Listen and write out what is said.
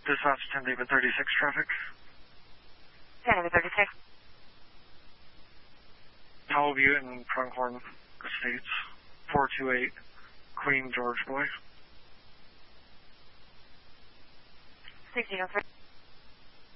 Dispatch 10 David 36 traffic. 10 David 36. Powell View in Pronghorn Estates. 428 Queen George Boy. 1603.